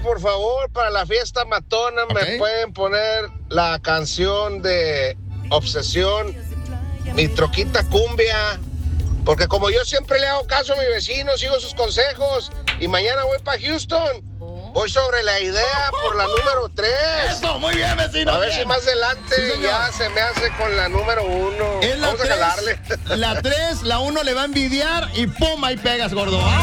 por favor, para la fiesta matona, me pueden poner la canción de Obsesión, Mi Troquita Cumbia, porque como yo siempre le hago caso a mi vecino, sigo sus consejos, y mañana voy para Houston. Voy sobre la idea por la número 3. Eso, muy bien, vecino. A ver si más adelante ya se me hace con la número 1. Vamos a jalarle. La 3, la 1 le va a envidiar y ¡pum! Ahí pegas, gordo.